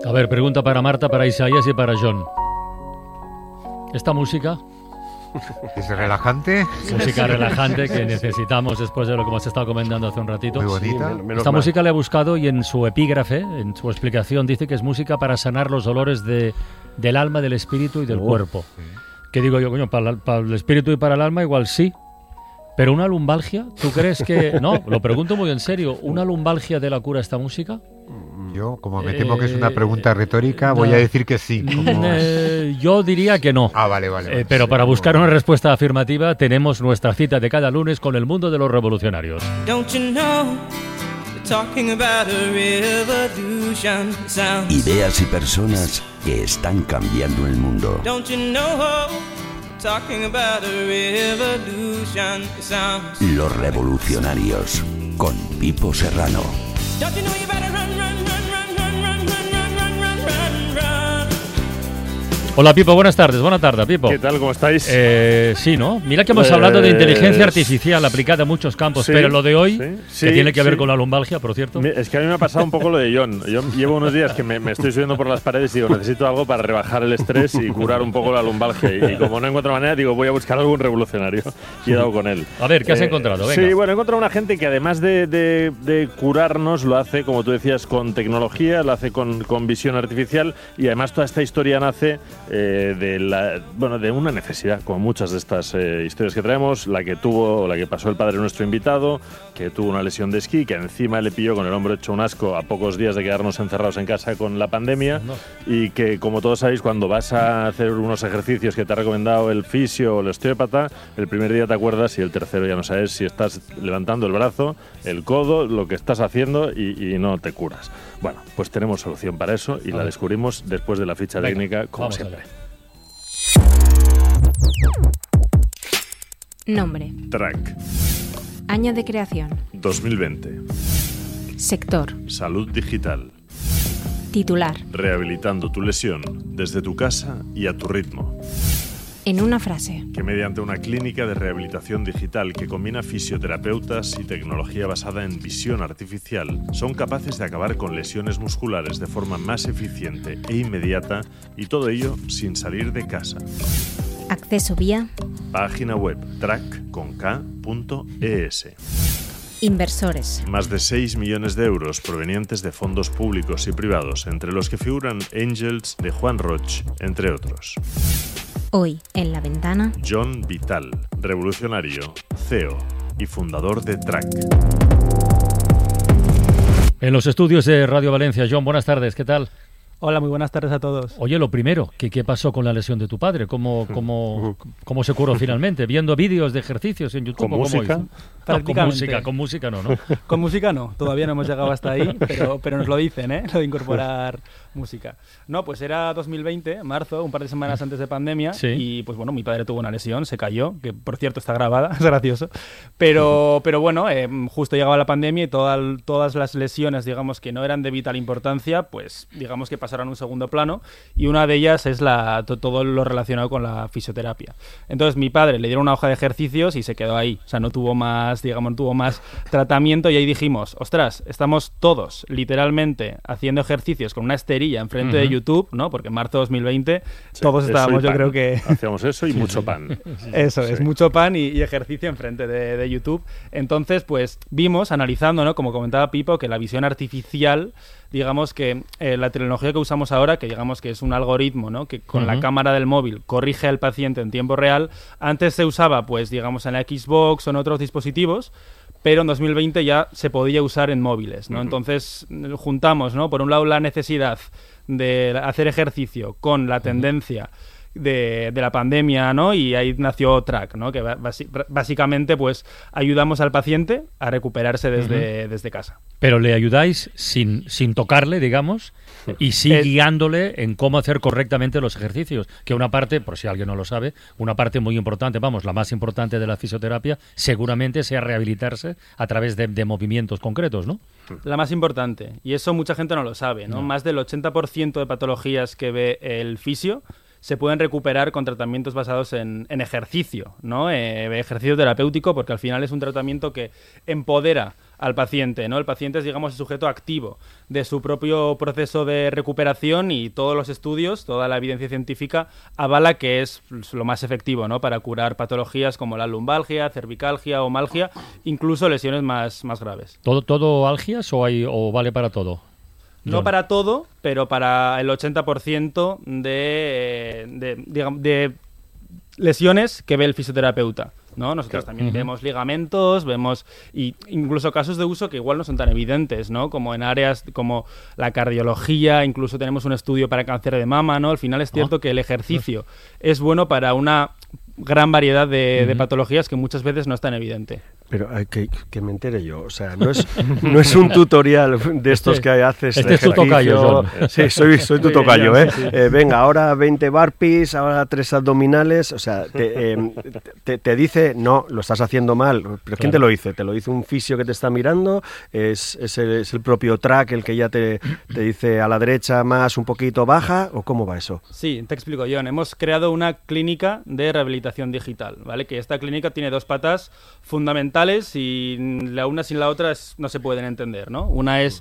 A ver, pregunta para Marta, para Isaías y para John. ¿Esta música? ¿Es relajante? Música relajante que necesitamos después de lo que hemos estado comentando hace un ratito. Muy bonita. Sí, menos Esta mal. música la he buscado y en su epígrafe, en su explicación, dice que es música para sanar los dolores del alma, del espíritu y del cuerpo. ¿Qué digo yo, coño? Para el espíritu y para el alma igual sí. Pero una lumbalgia, ¿tú crees que...? No, lo pregunto muy en serio. ¿Una lumbalgia de la cura esta música? Yo, como me temo que es una pregunta retórica, voy a decir que sí. Yo diría que no. Vale. Pero Sí, para buscar bueno. una respuesta afirmativa tenemos nuestra cita de cada lunes con el mundo de los revolucionarios. Don't you know we're talking about a revolution? Sounds. Ideas y personas que están cambiando el mundo. Don't you know we're talking about a revolution? Sounds. Los revolucionarios con Pipo Serrano. Don't you know you better run, run, run, run, run, run, run, run, run, run, run. Hola Pipo, buenas tardes. Buena tarde, Pipo. ¿Qué tal? ¿Cómo estáis? Sí, ¿no? Mira que hemos hablado de inteligencia artificial aplicada en muchos campos, Sí, pero lo de hoy, sí, que tiene que ver sí. con la lumbalgia, por cierto. Es que a mí me ha pasado un poco lo de John. Yo llevo unos días que me estoy subiendo por las paredes y digo, necesito algo para rebajar el estrés y curar un poco la lumbalgia. Y como no encuentro manera, digo, voy a buscar algún revolucionario. Y he dado con él. A ver, ¿qué has encontrado? Venga. Sí, bueno, he encontrado una gente que además de curarnos, lo hace, como tú decías, con tecnología, lo hace con visión artificial y además toda esta historia nace de una necesidad, como muchas de estas historias que traemos, la que pasó el padre de nuestro invitado, que tuvo una lesión de esquí, que encima le pilló con el hombro hecho un asco a pocos días de quedarnos encerrados en casa con la pandemia y que, como todos sabéis, cuando vas a hacer unos ejercicios que te ha recomendado el fisio o el osteópata, el primer día te acuerdas y el tercero ya no sabes si estás levantando el brazo, el codo, lo que estás haciendo y no te curas. Bueno, pues tenemos solución para eso y la descubrimos después de la ficha técnica, como vamos siempre. allá. Nombre. Track Año de creación. 2020. Sector. Salud digital. Titular. Rehabilitando tu lesión desde tu casa y a tu ritmo. En una frase. Que mediante una clínica de rehabilitación digital que combina fisioterapeutas y tecnología basada en visión artificial, son capaces de acabar con lesiones musculares de forma más eficiente e inmediata y todo ello sin salir de casa. Acceso vía. Página web track.es. Inversores. Más de 6 millones de euros provenientes de fondos públicos y privados, entre los que figuran Angels de Juan Roch, entre otros. Hoy, en La Ventana. John Vital, revolucionario, CEO y fundador de Track. En los estudios de Radio Valencia, John, buenas tardes, ¿qué tal? Hola, muy buenas tardes a todos. Oye, lo primero, ¿qué pasó con la lesión de tu padre? ¿Cómo se curó finalmente? ¿Viendo vídeos de ejercicios en YouTube? ¿Con ¿O cómo música? hizo? No, Prácticamente. con música no, ¿no? Con música no, todavía no hemos llegado hasta ahí, pero nos lo dicen, ¿eh? Lo de incorporar música. No, pues era 2020, marzo, un par de semanas antes de pandemia, Sí. y pues bueno, mi padre tuvo una lesión, se cayó, que por cierto está grabada, es gracioso, pero bueno, justo llegaba la pandemia y todas las lesiones, digamos, que no eran de vital importancia, pues digamos que pasaron a un segundo plano, y una de ellas es todo lo relacionado con la fisioterapia. Entonces mi padre le dieron una hoja de ejercicios y se quedó ahí, o sea, no tuvo más tratamiento, y ahí dijimos, ostras, estamos todos literalmente haciendo ejercicios con una esterilla enfrente de YouTube, ¿no? Porque en marzo de 2020 todos Eso estábamos, y yo pan. creo que... Hacíamos eso y mucho pan. Eso es, Sí. mucho pan y ejercicio enfrente de YouTube. Entonces, pues vimos, analizando, ¿no? Como comentaba Pipo, que la visión artificial, digamos que la tecnología que usamos ahora, que digamos que es un algoritmo, ¿no? Que con la cámara del móvil corrige al paciente en tiempo real, antes se usaba, pues digamos, en la Xbox o en otros dispositivos, pero en 2020 ya se podía usar en móviles, ¿no? Entonces juntamos, ¿no? Por un lado la necesidad de hacer ejercicio con la tendencia de la pandemia, ¿no? Y ahí nació Track, ¿no? Que básicamente pues ayudamos al paciente a recuperarse desde casa. Pero le ayudáis sin tocarle, digamos, y sí guiándole en cómo hacer correctamente los ejercicios, que una parte, por si alguien no lo sabe, una parte muy importante, vamos, la más importante de la fisioterapia, seguramente sea rehabilitarse a través de movimientos concretos, ¿no? La más importante, y eso mucha gente no lo sabe, ¿no? Más del 80% de patologías que ve el fisio se pueden recuperar con tratamientos basados en ejercicio, ¿no? Ejercicio terapéutico, porque al final es un tratamiento que empodera al paciente, ¿no? El paciente es, digamos, el sujeto activo de su propio proceso de recuperación y todos los estudios, toda la evidencia científica avala que es lo más efectivo, ¿no? Para curar patologías como la lumbalgia, cervicalgia, omalgia, incluso lesiones más graves. ¿Todo algias o vale para todo? No para todo, pero para el 80% de lesiones que ve el fisioterapeuta, ¿no? Nosotros también vemos ligamentos, vemos incluso casos de uso que igual no son tan evidentes, ¿no? Como en áreas como la cardiología, incluso tenemos un estudio para cáncer de mama, ¿no? Al final es cierto que el ejercicio es bueno para una gran variedad de patologías que muchas veces no es tan evidente. Pero que me entere yo, o sea, no es un tutorial de estos que haces de es tu tocayo, John. Sí, soy tu tocayo, ¿eh? Venga, ahora 20 burpees, ahora 3 abdominales, o sea, te dice, no, lo estás haciendo mal, pero ¿quién te lo dice? ¿Te lo dice un fisio que te está mirando? ¿Es el propio track el que ya te dice a la derecha más un poquito baja? ¿O cómo va eso? Sí, te explico, John. Hemos creado una clínica de rehabilitación digital, ¿vale? Que esta clínica tiene 2 patas fundamentales y la una sin la otra no se pueden entender, ¿no? Una es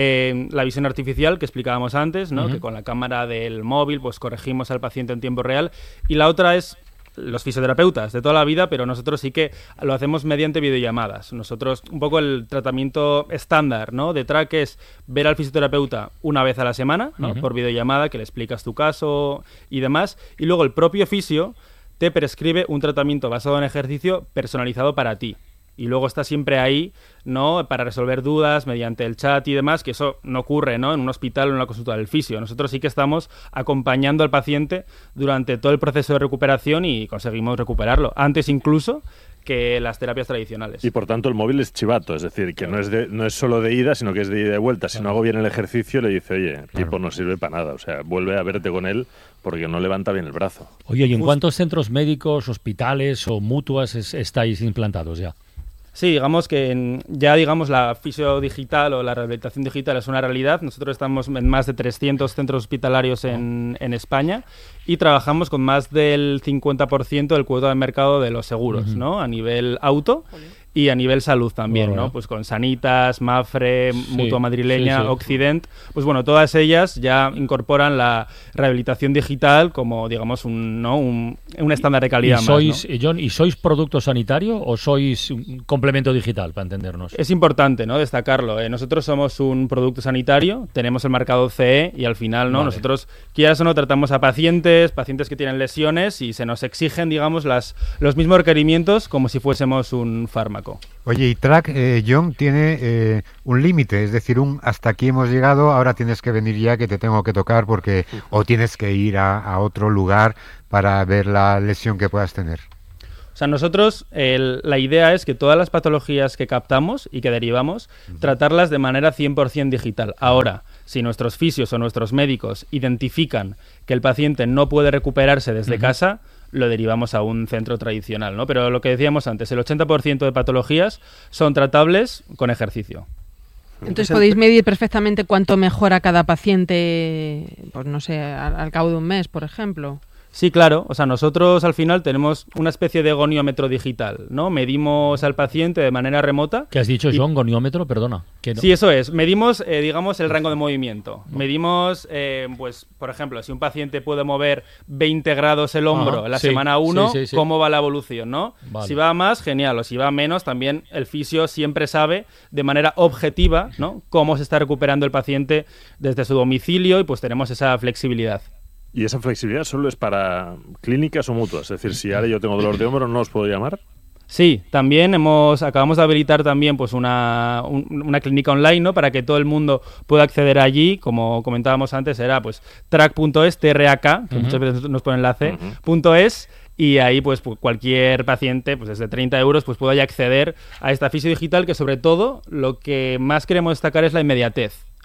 la visión artificial que explicábamos antes, ¿no? Que con la cámara del móvil pues corregimos al paciente en tiempo real, y la otra es los fisioterapeutas de toda la vida, pero nosotros sí que lo hacemos mediante videollamadas. Nosotros, un poco el tratamiento estándar, ¿no? de track es ver al fisioterapeuta una vez a la semana, ¿no? Por videollamada, que le explicas tu caso y demás, y luego el propio fisio te prescribe un tratamiento basado en ejercicio personalizado para ti. Y luego está siempre ahí, ¿no? Para resolver dudas mediante el chat y demás, que eso no ocurre, ¿no? En un hospital o en una consulta del fisio. Nosotros sí que estamos acompañando al paciente durante todo el proceso de recuperación y conseguimos recuperarlo. Antes incluso que las terapias tradicionales. Y por tanto el móvil es chivato, es decir, que no es solo de ida, sino que es de ida y de vuelta. Si no hago bien el ejercicio, le dice, oye, tipo no sirve para nada, o sea, vuelve a verte con él porque no levanta bien el brazo. Oye, ¿y en cuántos centros médicos, hospitales o mutuas estáis implantados ya? Sí, digamos que la fisio digital o la rehabilitación digital es una realidad. Nosotros estamos en más de 300 centros hospitalarios en España y trabajamos con más del 50% del cuota de mercado de los seguros, ¿no? A nivel auto y a nivel salud también, ¿no? Pues con Sanitas, Mafre, Mutua Madrileña, Occident, pues bueno, todas ellas ya incorporan la rehabilitación digital como, digamos, un estándar de calidad. John, ¿y sois producto sanitario o sois un complemento digital, para entendernos? Es importante, ¿no? Destacarlo. Nosotros somos un producto sanitario, tenemos el marcado CE y al final, ¿no? Nosotros, quieras o no, tratamos a pacientes que tienen lesiones y se nos exigen, digamos, los mismos requerimientos como si fuésemos un fármaco. Oye, y Track, John, tiene un límite, es decir, hasta aquí hemos llegado, ahora tienes que venir ya que te tengo que tocar o tienes que ir a otro lugar para ver la lesión que puedas tener. O sea, nosotros la idea es que todas las patologías que captamos y que derivamos, tratarlas de manera 100% digital. Ahora, si nuestros fisios o nuestros médicos identifican que el paciente no puede recuperarse desde casa, lo derivamos a un centro tradicional, ¿no? Pero lo que decíamos antes, el 80% de patologías son tratables con ejercicio. Entonces podéis medir perfectamente cuánto mejora cada paciente, pues no sé, al cabo de un mes, por ejemplo. Sí, claro. O sea, nosotros al final tenemos una especie de goniómetro digital, ¿no? Medimos al paciente de manera remota. ¿Qué has dicho, John? ¿Goniómetro? Perdona. No. Sí, eso es. Medimos, digamos, el rango de movimiento. Medimos, pues, por ejemplo, si un paciente puede mover 20 grados el hombro en la semana 1, ¿cómo va la evolución, no? Vale. Si va más, genial. O si va menos, también el fisio siempre sabe de manera objetiva, ¿no? Cómo se está recuperando el paciente desde su domicilio y pues tenemos esa flexibilidad. ¿Y esa flexibilidad solo es para clínicas o mutuas? Es decir, si ahora yo tengo dolor de hombro, ¿no os puedo llamar? Sí, también acabamos de habilitar también pues una clínica online, ¿no? Para que todo el mundo pueda acceder allí, como comentábamos antes, era pues track.es, TRAK, que muchas veces nos pone enlace, .es, y ahí pues cualquier paciente, pues desde 30 euros, pues pueda ya acceder a esta fisio digital, que sobre todo lo que más queremos destacar es la inmediatez.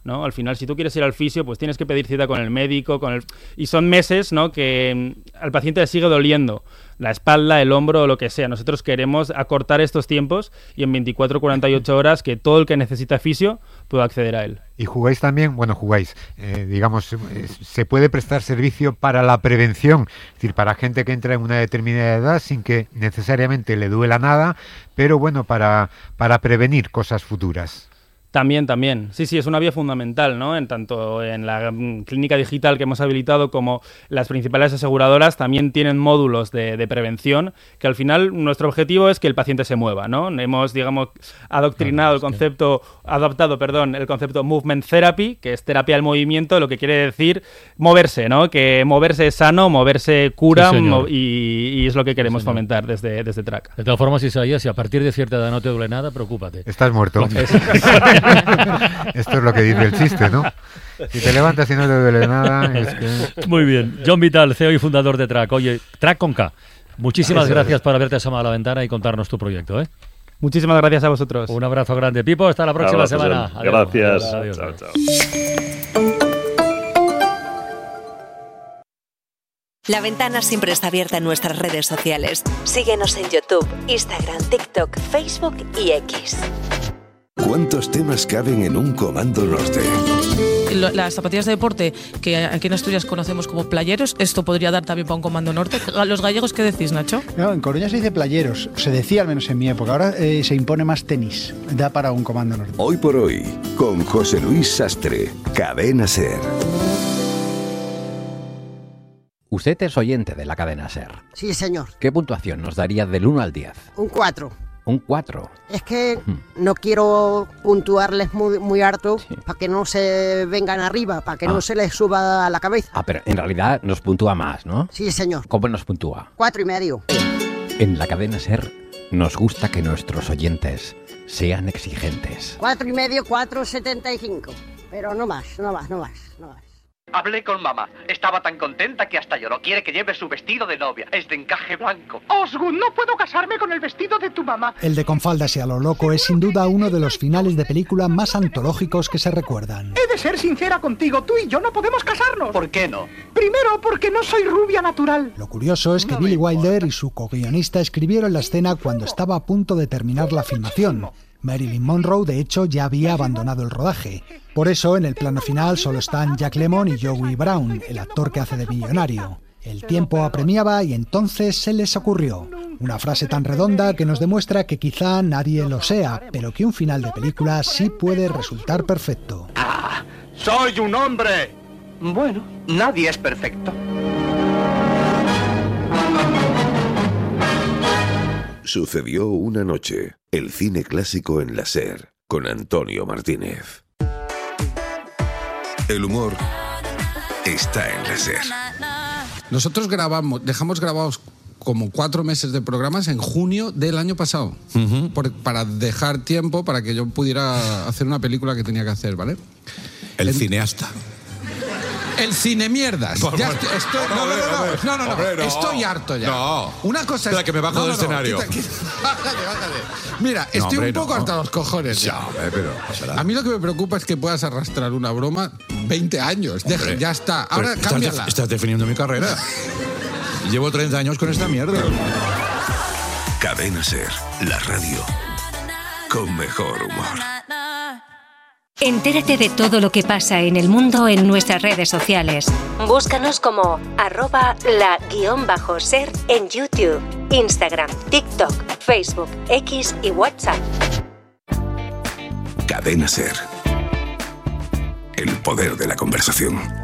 ¿no? Al final, si tú quieres ir al fisio, pues tienes que pedir cita con el médico, y son meses, ¿no?, que al paciente le sigue doliendo la espalda, el hombro o lo que sea. Nosotros queremos acortar estos tiempos y en 24 o 48 horas que todo el que necesita fisio pueda acceder a él. ¿Y jugáis también? Bueno, jugáis, digamos, se puede prestar servicio para la prevención, es decir, para gente que entra en una determinada edad sin que necesariamente le duela nada, pero bueno, para prevenir cosas futuras. También. Sí, es una vía fundamental, ¿no? Tanto en la clínica digital que hemos habilitado como las principales aseguradoras también tienen módulos de prevención, que al final nuestro objetivo es que el paciente se mueva, ¿no? Hemos, digamos, adaptado el concepto Movement Therapy, que es terapia del movimiento, lo que quiere decir moverse, ¿no? Que moverse es sano, moverse cura, y es lo que queremos fomentar desde TRAC. De todas formas, Isaías, si a partir de cierta edad no te duele nada, preocúpate. Estás muerto. Esto es lo que dice el chiste, ¿no? Si te levantas y no te duele nada, es que... Muy bien. John Vital, CEO y fundador de TRAC. Oye, TRAC con K. Muchísimas gracias por haberte asomado a la ventana y contarnos tu proyecto, ¿eh? Muchísimas gracias a vosotros. Un abrazo grande. Pipo, hasta la próxima semana. Adiós. Gracias. Adiós. Chao. La ventana siempre está abierta en nuestras redes sociales. Síguenos en YouTube, Instagram, TikTok, Facebook y X. ¿Cuántos temas caben en un Comando Norte? Las zapatillas de deporte, que aquí en Asturias conocemos como playeros, esto podría dar también para un Comando Norte. ¿Los gallegos qué decís, Nacho? No, en Coruña se dice playeros, se decía al menos en mi época, ahora se impone más tenis, da para un Comando Norte. Hoy por hoy, con José Luis Sastre, Cadena SER. Usted es oyente de la Cadena SER. Sí, señor. ¿Qué puntuación nos daría del 1 al 10? Un 4. Un 4. Es que no quiero puntuarles muy harto para que no se vengan arriba, para que no se les suba a la cabeza. Pero en realidad nos puntúa más, ¿no? Sí, señor. ¿Cómo nos puntúa? 4,5. En la Cadena SER nos gusta que nuestros oyentes sean exigentes. 4,5, 4,75. Pero no más. Hablé con mamá. Estaba tan contenta que hasta lloró. Quiere que lleve su vestido de novia. Es de encaje blanco. Osgood, no puedo casarme con el vestido de tu mamá. El de Con faldas y a lo loco es sin duda uno de los finales de película más antológicos que se recuerdan. He de ser sincera contigo. Tú y yo no podemos casarnos. ¿Por qué no? Primero, porque no soy rubia natural. Lo curioso es que Billy Wilder y su co-guionista escribieron la escena cuando estaba a punto de terminar la filmación. Marilyn Monroe, de hecho, ya había abandonado el rodaje. Por eso, en el plano final solo están Jack Lemmon y Joey Brown, el actor que hace de millonario. El tiempo apremiaba y entonces se les ocurrió una frase tan redonda que nos demuestra que quizá nadie lo sea, pero que un final de película sí puede resultar perfecto. ¡Ah! ¡Soy un hombre! Bueno, nadie es perfecto. Sucedió una noche. El cine clásico en la SER, con Antonio Martínez. El humor está en la SER. Nosotros dejamos grabados como 4 meses de programas en junio del año pasado, para dejar tiempo para que yo pudiera hacer una película que tenía que hacer, ¿vale? El cineasta. El cine mierdas. Ya estoy, no. Estoy harto ya. No. Una cosa es... Espera, que me bajo del escenario. Bájate. Mira, estoy un poco hasta los cojones. Ya, pero... A mí lo que me preocupa es que puedas arrastrar una broma 20 años. Ya está. Ahora cámbiala. Estás definiendo mi carrera. Llevo 30 años con esta mierda. Cadena SER, la radio con mejor humor. Entérate de todo lo que pasa en el mundo en nuestras redes sociales. Búscanos como @la_ser en YouTube, Instagram, TikTok, Facebook, X y WhatsApp. Cadena SER. El poder de la conversación.